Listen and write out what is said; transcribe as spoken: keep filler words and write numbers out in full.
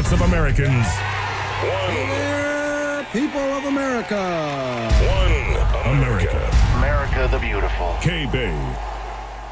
lots of Americans. One. There, people of America. One. America. America the Beautiful. K-Bay.